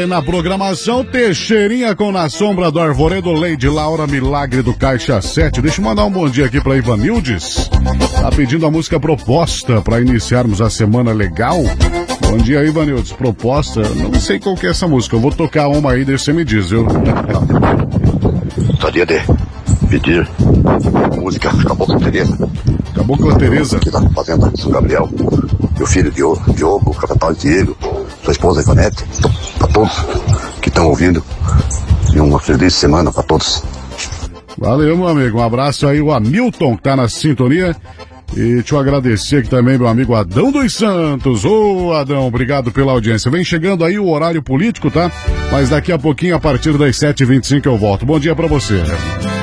na programação, Teixeirinha com Na Sombra do Arvoredo, Lady Laura, Milagre do Caixa 7. Deixa eu mandar um bom dia aqui pra Ivanildes. Tá pedindo a música proposta pra iniciarmos a semana legal. Bom dia, Ivanildes. Proposta, não sei qual que é essa música. Eu vou tocar uma aí, daí você me diz, viu? Gostaria de pedir música Cabocla Tereza. Cabocla Tereza. Aqui da Fazenda São Gabriel. Meu filho Diogo, Capitão Diego, sua esposa Ivanete, para todos que estão ouvindo. E uma feliz semana para todos. Valeu, meu amigo. Um abraço aí, o Hamilton, que tá na sintonia. E deixa eu agradecer aqui também meu amigo Adão dos Santos. Ô, Adão, obrigado pela audiência. Vem chegando aí o horário político, tá? Mas daqui a pouquinho, a partir das 7h25 eu volto. Bom dia pra você.